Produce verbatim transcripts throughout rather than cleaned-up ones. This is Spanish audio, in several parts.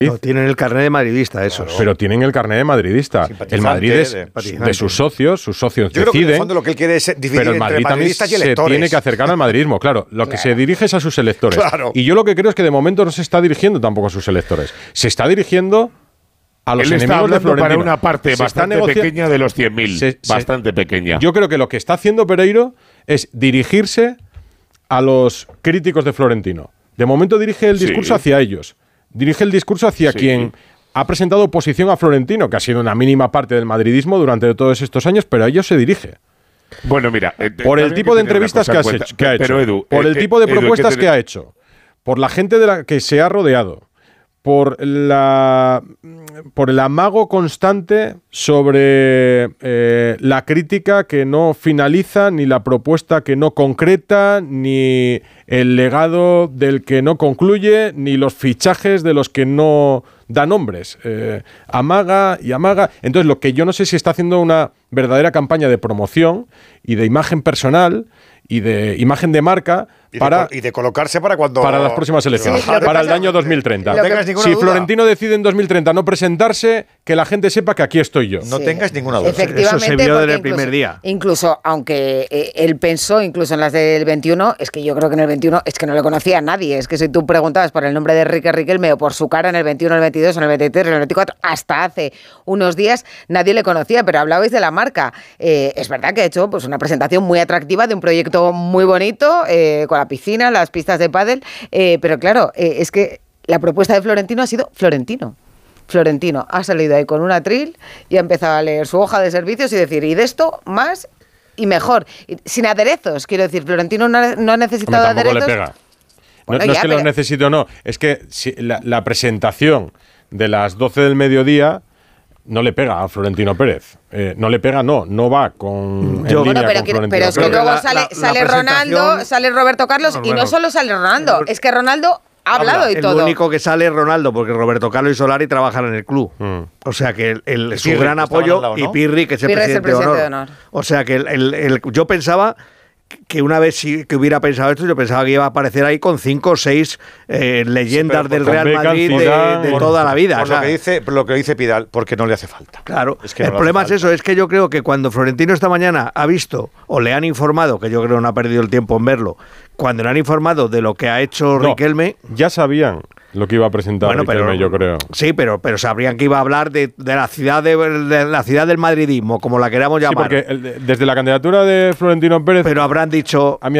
No, tienen el carnet de madridista, esos. Claro. Pero tienen el carnet de madridista. El Madrid es de, de sus socios, sus socios Yo deciden. Creo que en el fondo lo que él quiere es dividir pero el Madrid entre madridistas y electores. Se tiene que acercar al madridismo, claro. Lo que claro. se dirige es a sus electores. Claro. Y yo lo que creo es que de momento no se está dirigiendo tampoco a sus electores. Se está dirigiendo a los él enemigos está hablando de Florentino. Para una parte se bastante pequeña de los cien mil. Bastante pequeña. Yo creo que lo que está haciendo Pereiro es dirigirse a los críticos de Florentino. De momento dirige el discurso sí. hacia ellos. Dirige el discurso hacia sí. quien ha presentado oposición a Florentino, que ha sido una mínima parte del madridismo durante todos estos años, pero a ellos se dirige. Bueno, mira, eh, por el tipo de entrevistas que, has hecho, que ha hecho, pero Edu, por el eh, tipo de Edu, propuestas que, que ha hecho, por la gente de la que se ha rodeado, por la por el amago constante sobre eh, la crítica que no finaliza, ni la propuesta que no concreta, ni el legado del que no concluye, ni los fichajes de los que no da nombres. Eh, amaga y amaga. Entonces, lo que yo no sé si está haciendo una verdadera campaña de promoción y de imagen personal y de imagen de marca y para de, y de colocarse para cuando para las próximas elecciones, sí, para pasa, el año dos mil treinta. No tengas ninguna si duda. Florentino decide en dos mil treinta no presentarse, que la gente sepa que aquí estoy yo. No sí. tengas ninguna duda. Efectivamente, eso se vio desde el incluso, primer día. Incluso, aunque eh, él pensó, incluso en las del veintiuno, es que yo creo que en el veintiuno es que no le conocía a nadie. Es que si tú preguntabas por el nombre de Enrique Riquelme o por su cara en el veintiuno, en el veintidós, en el veintitrés, en el veinticuatro, hasta hace unos días nadie le conocía, pero hablabais de la marca. Eh, es verdad que ha hecho pues, una presentación muy atractiva de un proyecto muy bonito, eh, con la piscina, las pistas de pádel, eh, pero claro, eh, es que la propuesta de Florentino ha sido Florentino. Florentino ha salido ahí con un atril y ha empezado a leer su hoja de servicios y decir, y de esto más y mejor. Y sin aderezos, quiero decir, Florentino no ha, no ha necesitado Hombre, tampoco aderezos. le pega. No, Bueno, no ya, es que pero... los necesite o no, es que si la, la presentación de las doce del mediodía no le pega a Florentino Pérez. Eh, no le pega, no, no va con. Yo, en bueno, línea pero, con que, Florentino pero es que Pérez. luego la, sale, la, sale la Ronaldo, sale Roberto Carlos, no, y bueno, no solo sale Ronaldo, es que Ronaldo ha hablado y el todo. El único que sale es Ronaldo, porque Roberto Carlos y Solari trabajan en el club. Mm. O sea que el, el, su Pirri, gran apoyo, lado, ¿no? y Pirri, que es el, Pirri presidente, es el presidente de, de honor. honor. O sea que el, el, el, yo pensaba que una vez sí, que hubiera pensado esto, yo pensaba que iba a aparecer ahí con cinco o seis eh, leyendas sí, del Real Beckham, Madrid Zidane, de, de por, toda la vida. Por, o sea, lo, que dice, por lo que dice Pidal, porque no le hace falta. Claro, es que el no problema es falta. eso, es que yo creo que cuando Florentino esta mañana ha visto, o le han informado, que yo creo que no ha perdido el tiempo en verlo, cuando le han informado de lo que ha hecho no, Riquelme... Ya sabían lo que iba a presentar bueno, Riquelme, pero, yo creo. Sí, pero, pero sabrían que iba a hablar de, de la ciudad de, de la ciudad del madridismo, como la queramos llamar. Sí, porque el, desde la candidatura de Florentino Pérez... Pero habrán dicho... A mí,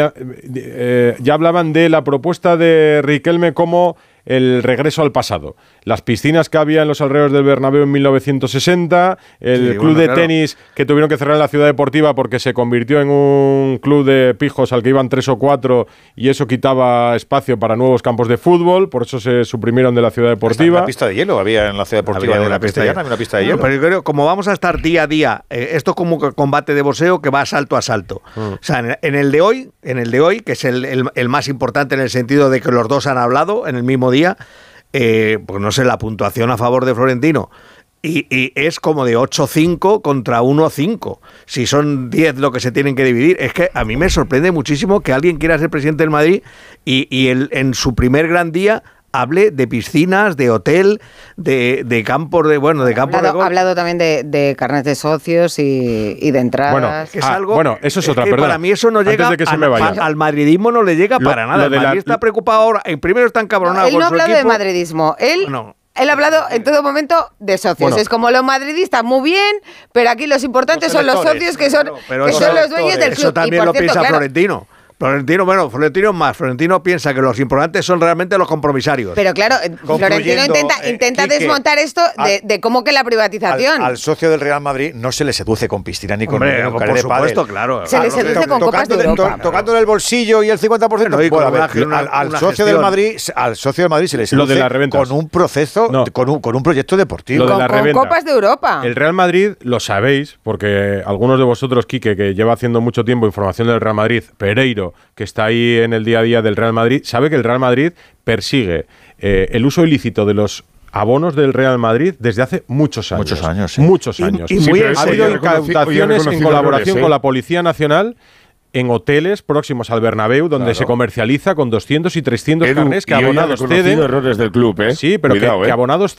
eh, ya hablaban de la propuesta de Riquelme como el regreso al pasado. Las piscinas que había en los alrededores del Bernabéu en mil novecientos sesenta, el sí, club bueno, de claro. tenis que tuvieron que cerrar en la ciudad deportiva porque se convirtió en un club de pijos al que iban tres o cuatro y eso quitaba espacio para nuevos campos de fútbol, por eso se suprimieron de la ciudad deportiva. Una pista de hielo había en la ciudad deportiva había de la una pista, Castellana, una pista de hielo. Pero yo creo, como vamos a estar día a día, eh, esto es como combate de boxeo que va salto a salto. Mm. O sea, en, en el de hoy, en el de hoy, que es el, el, el más importante en el sentido de que los dos han hablado en el mismo día, Eh, pues no sé, la puntuación a favor de Florentino y, y es como de ocho cinco contra uno cinco. Si son diez lo que se tienen que dividir, es que a mí me sorprende muchísimo que alguien quiera ser presidente del Madrid y, y el, en su primer gran día hable de piscinas, de hotel, de, de campos de bueno, de campos ha hablado, de ha hablado también de, de carnet de socios y, y de entradas. Bueno, es ah, algo, bueno, eso es otra, es que perdona. Para mí eso no llega de que se a, me vaya. a, al madridismo no le llega lo, para nada. El Madrid la, está preocupado ahora. En primero está encabronado no, él con no ha su hablado equipo. de madridismo. Él no. Él ha hablado en todo momento de socios. Bueno, es como los madridistas, muy bien, pero aquí los importantes los son los socios que son, claro, que eso, son los dueños del club. Eso también y lo cierto, piensa claro, Florentino. Florentino, bueno, Florentino más. Florentino piensa que los importantes son realmente los compromisarios. Pero claro, Florentino intenta, eh, intenta Quique, desmontar esto de, al, de cómo que la privatización. Al, al socio del Real Madrid no se le seduce con piscina ni con Hombre, un por supuesto, claro. Se le seduce con copas de Europa. To, tocándole el bolsillo y el cincuenta por ciento. Bueno, bueno, ver, una, al, al una socio del Madrid, al socio del Madrid se le seduce lo de las reventas. con un proceso, no. con, un, con un proyecto deportivo. Lo de con, la con copas de Europa. El Real Madrid, lo sabéis, porque algunos de vosotros, Quique, que lleva haciendo mucho tiempo información del Real Madrid, Pereiro, que está ahí en el día a día del Real Madrid, sabe que el Real Madrid persigue eh, el uso ilícito de los abonos del Real Madrid desde hace muchos años. Muchos años, sí. Muchos años. Y, y muy sí, ha habido incautaciones en colaboración errores, ¿eh? con la Policía Nacional en hoteles próximos al Bernabéu, donde claro. se comercializa con doscientos y trescientos Edu, carnés que abonados ceden. errores del club, ¿eh? Sí, pero Cuidado, que, ¿eh? que abonados